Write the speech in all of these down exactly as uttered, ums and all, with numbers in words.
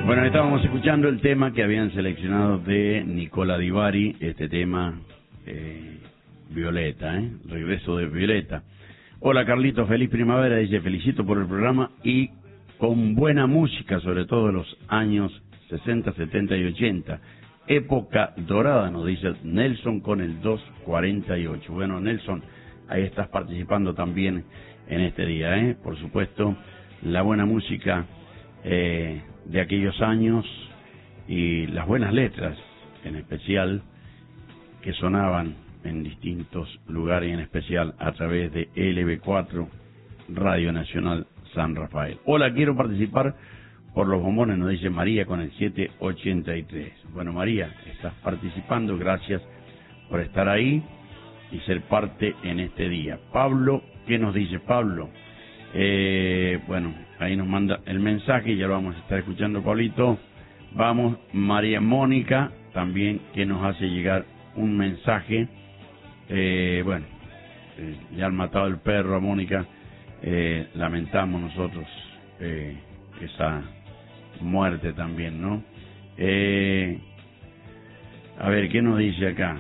Bueno, estábamos escuchando el tema que habían seleccionado de Nicola Di Bari, este tema eh, Violeta, ¿eh? Regreso de Violeta. Hola Carlito, feliz primavera, dice, felicito por el programa y con buena música, sobre todo de los años sesenta, setenta y ochenta. Época dorada, nos dice Nelson con el dos cuarenta y ocho. Bueno, Nelson, ahí estás participando también en este día, ¿eh? Por supuesto, la buena música eh, de aquellos años y las buenas letras, en especial, que sonaban en distintos lugares, en especial a través de L B cuatro, Radio Nacional San Rafael. Hola, quiero participar por los bombones, nos dice María con el siete ochenta y tres. Bueno, María, estás participando, gracias por estar ahí y ser parte en este día. Pablo, ¿qué nos dice Pablo? Eh, bueno, ahí nos manda el mensaje, ya lo vamos a estar escuchando, Pablito. Vamos, María Mónica, también, que nos hace llegar un mensaje. Eh, bueno, eh, ya han matado el perro a Mónica, eh, lamentamos nosotros eh, esa muerte también, ¿no? Eh, a ver, ¿qué nos dice acá?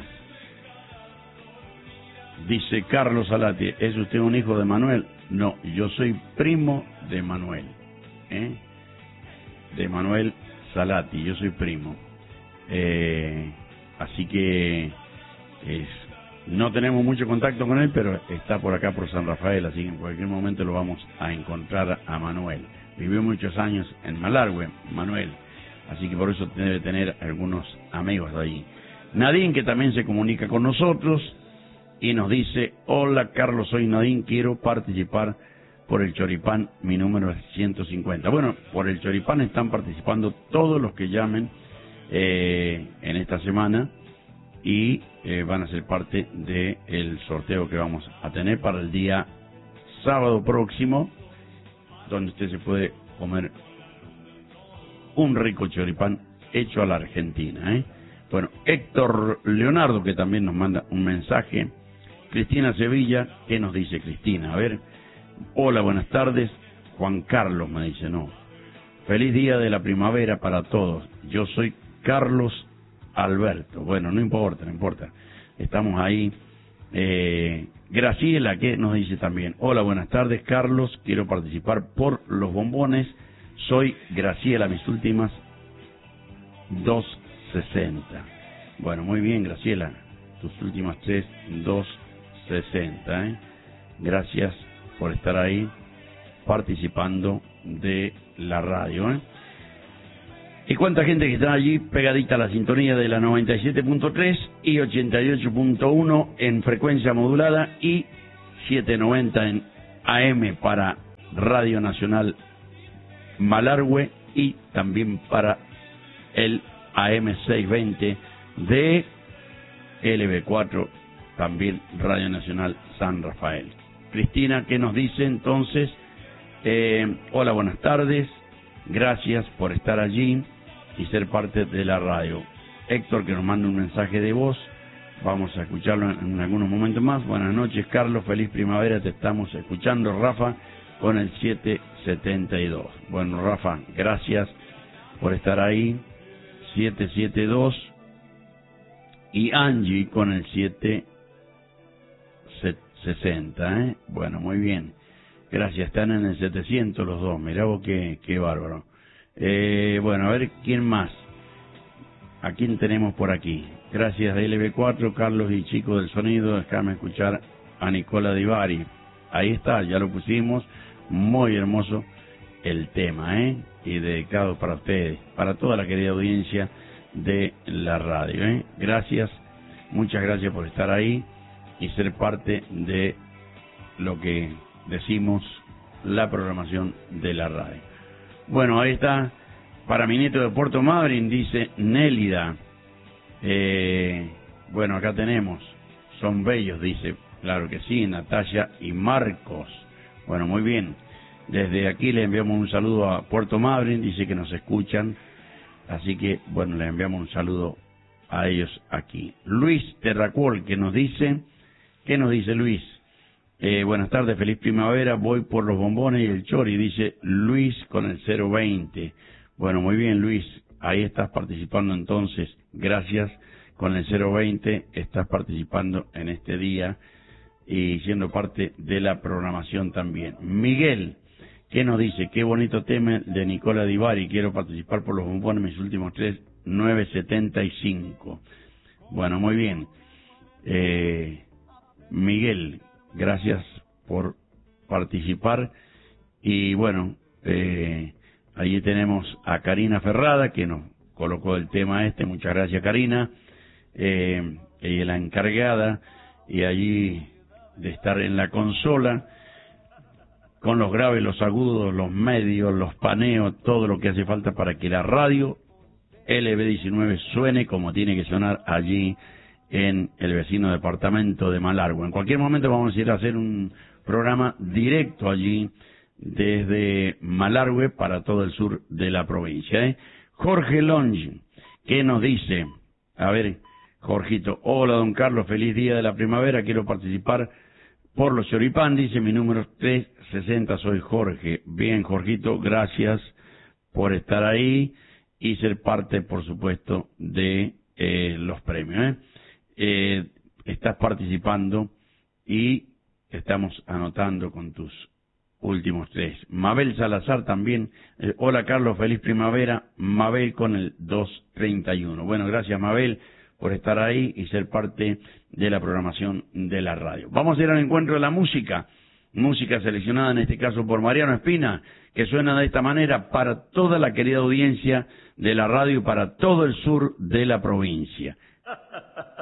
Dice Carlos Salati, ¿es usted un hijo de Manuel? No, yo soy primo de Manuel, ¿eh? De Manuel Salati, yo soy primo. Eh, así que es, no tenemos mucho contacto con él, pero está por acá por San Rafael, así que en cualquier momento lo vamos a encontrar a Manuel. Vivió muchos años en Malargüe, Manuel, así que por eso debe tener algunos amigos allí. Nadine, que también se comunica con nosotros y nos dice, hola Carlos, soy Nadine, quiero participar por el choripán, mi número es ciento cincuenta. Bueno, por el choripán están participando todos los que llamen eh, en esta semana y eh, van a ser parte del sorteo que vamos a tener para el día sábado próximo, donde usted se puede comer un rico choripán hecho a la Argentina, ¿eh? Bueno, Héctor Leonardo, que también nos manda un mensaje. Cristina Sevilla, ¿qué nos dice Cristina? A ver, hola, buenas tardes. Juan Carlos me dice, no. Feliz día de la primavera para todos. Yo soy Carlos Alberto. Bueno, no importa, no importa. Estamos ahí. Eh, Graciela, que nos dice también, hola, buenas tardes, Carlos, quiero participar por los bombones, soy Graciela, mis últimas dos sesenta. Bueno, muy bien, Graciela, tus últimas tres, dos sesenta, ¿eh? Gracias por estar ahí participando de la radio, ¿eh? Y cuánta gente que está allí pegadita a la sintonía de la noventa y siete punto tres y ochenta y ocho punto uno en frecuencia modulada y setecientos noventa en A M para Radio Nacional Malargüe y también para el A M seiscientos veinte de L B cuatro, también Radio Nacional San Rafael. Cristina, ¿qué nos dice entonces? Eh, hola, buenas tardes, gracias por estar allí y ser parte de la radio. Héctor, que nos manda un mensaje de voz, vamos a escucharlo en, en algunos momentos más. Buenas noches, Carlos, feliz primavera, te estamos escuchando. Rafa con el siete setenta y dos. Bueno, Rafa, gracias por estar ahí, siete setenta y dos, y Angie con el siete sesenta, ¿eh? Bueno, muy bien, gracias, están en el setecientos los dos, mirá vos qué, qué bárbaro. Eh, bueno, a ver, ¿quién más? ¿A quién tenemos por aquí? Gracias de L B cuatro, Carlos y Chico del Sonido, déjame escuchar a Nicola Di Bari. Ahí está, ya lo pusimos, muy hermoso el tema, ¿eh? Y dedicado para ustedes, para toda la querida audiencia de la radio, ¿eh? Gracias, muchas gracias por estar ahí y ser parte de lo que decimos, la programación de la radio. Bueno, ahí está, para mi nieto de Puerto Madryn, dice Nélida. Eh, bueno, acá tenemos, son bellos, dice, claro que sí, Natalia y Marcos. Bueno, muy bien, desde aquí le enviamos un saludo a Puerto Madryn, dice que nos escuchan, así que, bueno, le enviamos un saludo a ellos aquí. Luis Terracuol, que nos dice, ¿qué nos dice Luis? Eh, buenas tardes, feliz primavera, voy por los bombones y el chori, dice Luis con el cero veinte. Bueno, muy bien, Luis. Ahí estás participando entonces. Gracias. Con el cero veinte estás participando en este día y siendo parte de la programación también. Miguel, ¿qué nos dice? Qué bonito tema de Nicola Di Bari. Quiero participar por los bombones, mis últimos tres, nueve setenta y cinco. Bueno, muy bien. Eh, Miguel, gracias por participar. Y bueno, eh, allí tenemos a Karina Ferrada, que nos colocó el tema este. Muchas gracias, Karina. Eh, ella es la encargada, y allí de estar en la consola, con los graves, los agudos, los medios, los paneos, todo lo que hace falta para que la radio L B diecinueve suene como tiene que sonar allí en el vecino departamento de Malargüe. En cualquier momento vamos a ir a hacer un programa directo allí desde Malargüe para todo el sur de la provincia, ¿eh? Jorge Longi, ¿qué nos dice? A ver, Jorgito, hola don Carlos, feliz día de la primavera, quiero participar por los Choripán, dice mi número tres sesenta, soy Jorge. Bien, Jorgito, gracias por estar ahí y ser parte, por supuesto, de eh, los premios, ¿eh? Eh, estás participando y estamos anotando con tus últimos tres. Mabel Salazar también, eh, hola Carlos, feliz primavera, Mabel con el dos treinta y uno. Bueno, gracias Mabel por estar ahí y ser parte de la programación de la radio. Vamos a ir al encuentro de la música, música seleccionada en este caso por Mariano Espina, que suena de esta manera para toda la querida audiencia de la radio y para todo el sur de la provincia.